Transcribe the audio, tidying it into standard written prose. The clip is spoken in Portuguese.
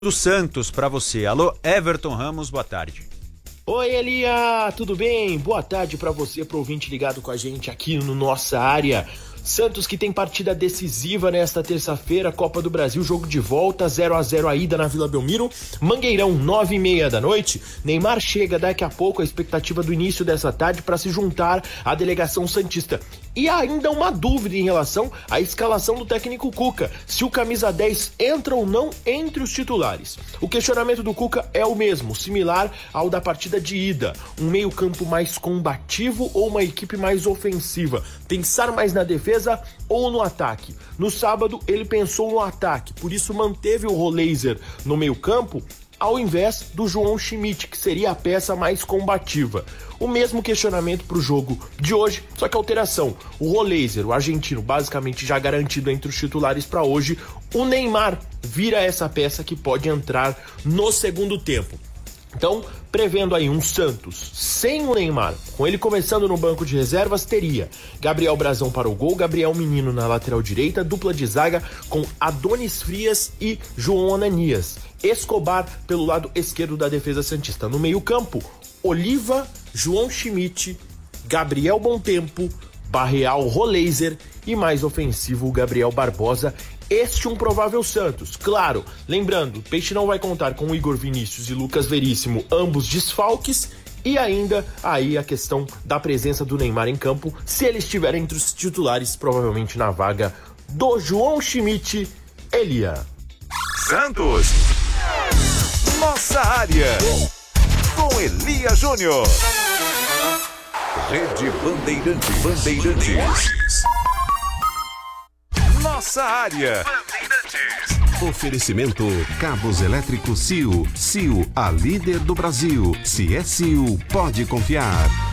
do Santos para você. Alô, Everton Ramos, boa tarde. Oi, Elia, tudo bem? Boa tarde para você, pro ouvinte ligado com a gente aqui no Nossa Área. Santos que tem partida decisiva nesta terça-feira, Copa do Brasil, jogo de volta, 0-0 a ida na Vila Belmiro, Mangueirão, 9h30 da noite. Neymar chega daqui a pouco, a expectativa do início dessa tarde para se juntar à delegação santista. E ainda uma dúvida em relação à escalação do técnico Cuca, se o camisa 10 entra ou não entre os titulares. O questionamento do Cuca é o mesmo, similar ao da partida de ida, um meio-campo mais combativo ou uma equipe mais ofensiva, pensar mais na defesa ou no ataque. No sábado ele pensou no ataque, por isso manteve o Roleiser no meio-campo ao invés do João Schmidt, que seria a peça mais combativa. O mesmo questionamento para o jogo de hoje, só que alteração. O Roleiser, o argentino, basicamente já garantido entre os titulares para hoje, o Neymar vira essa peça que pode entrar no segundo tempo. Então, prevendo aí um Santos sem o Neymar, com ele começando no banco de reservas, teria Gabriel Brazão para o gol, Gabriel Menino na lateral direita, dupla de zaga com Adonis Frias e João Ananias. Escobar pelo lado esquerdo da defesa santista. No meio-campo, Oliva, João Schmidt, Gabriel Bontempo, Barreal Roleiser e mais ofensivo o Gabriel Barbosa. Este um provável Santos. Claro, lembrando, o Peixe não vai contar com Igor Vinícius e Lucas Veríssimo, ambos desfalques, e ainda aí a questão da presença do Neymar em campo, se ele estiver entre os titulares, provavelmente na vaga do João Schmidt. Elia. Santos. Nossa Área. Com Elia Júnior. Rede Bandeirantes. Nossa Área. Oferecimento Cabos Elétricos CIO. CIO, a líder do Brasil. Se é CIO, pode confiar.